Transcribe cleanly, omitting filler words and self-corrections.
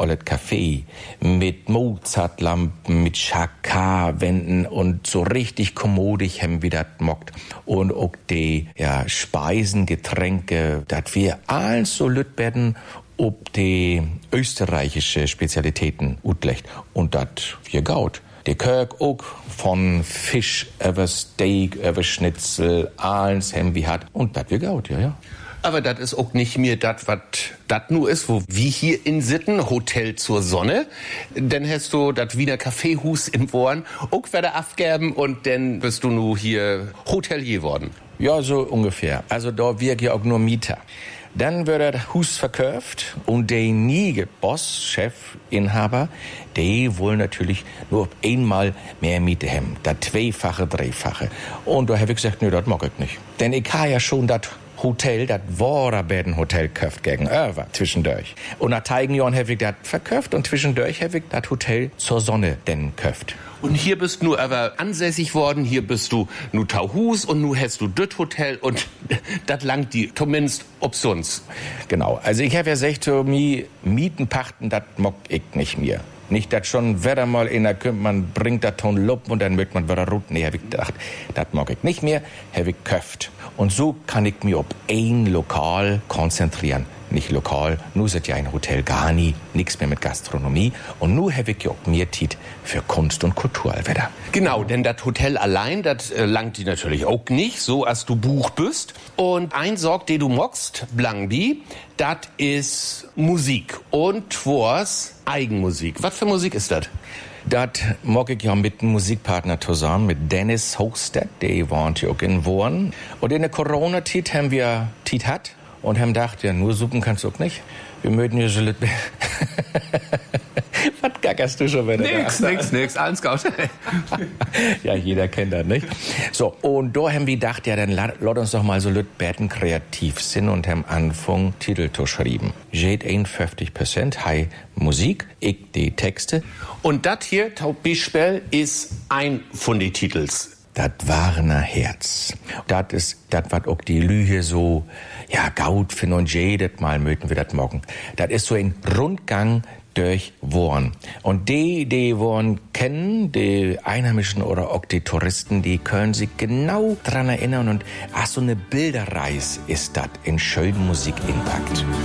ollet Café mit Mozartlampen, mit Chakar-Wänden und so richtig kommodig haben wir dat mockt. Und auch die Speisen, Getränke, dat wir alles so lüt werden, ob die österreichische Spezialitäten utlecht. Und dat wir gaut. Der Kirk auch von Fisch über Steak, über Schnitzel, alles haben wir hat. Und dat wir gaut, ja. Aber das ist auch nicht mehr das, was das nur ist, wo wir hier in Sitten, Hotel zur Sonne. Dann hast du das Wiener Kaffeehus in Worn auch wieder abgeben und dann bist du nur hier Hotelier worden. Ja, so ungefähr. Also da wirkt ja auch nur Mieter. Dann wird das Hus verkauft und der nie Boss, Chef, Inhaber, die wollen natürlich nur einmal mehr Miete haben. Das zweifache, dreifache. Und da habe ich gesagt, das mag ich nicht. Denn ich habe ja schon das Hotel, das Waterbedenhotel kauft gegenüber, zwischendurch. Und nach einigen Jahren habe ich das verkauft und zwischendurch habe ich das Hotel zur Sonne denn kauft. Und hier bist du aber ansässig worden, hier bist du nu Tauhus und nu hast du das Hotel und das langt die, zumindest obsons. Genau, also ich habe ja gesagt, so Mieten pachten, das mag ich nicht mehr. Nicht, dass schon wieder mal einer kommt, man bringt das Ton Lupp und dann wird man wieder rot. Nee, hab ich gedacht, das mag ich nicht mehr, hab ich gekauft. Und so kann ich mich auf ein Lokal konzentrieren. Nicht lokal, nur ist ja ein Hotel gar nie, nichts mehr mit Gastronomie. Und nur hab ich ja auch mehr Zeit für Kunst und Kultur wieder. Genau, denn das Hotel allein, das langt die natürlich auch nicht, so als du Buch bist. Und ein Sorg, den du mockst, Blangbi, das ist Musik. Und was Eigenmusik. Was für Musik ist das? Das mag ich ja mit einem Musikpartner zusammen, mit Dennis Hochstedt, der wohnt ja auch in Worn. Und in der Corona-Zeit haben wir Zeit hat und haben gedacht, ja, nur suppen kannst du auch nicht. Wir möchten ja so Was gackerst du schon wieder? Nix, alles gut. Ja, jeder kennt das, nicht? So, und da haben wir gedacht, ja, dann lass uns doch mal so Lütbetten kreativ sind und haben angefangen, Titel zu schreiben. Jed 51%, High Musik, ich die Texte. Und das hier, Taubbischbell, ist ein von den Titels. Das Warner Herz. Das ist das, was auch die Lüge so, gaut finden und jedes Mal möchten wir das morgen. Das ist so ein Rundgang durch Worn. Und die Worn kennen, die Einheimischen oder auch die Touristen, die können sich genau dran erinnern und so eine Bilderreise ist das in schönen Musik inpackt.